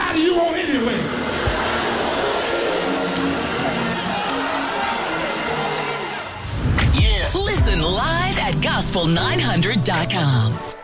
lie do you want anyway? Yeah. Listen live at gospel900.com.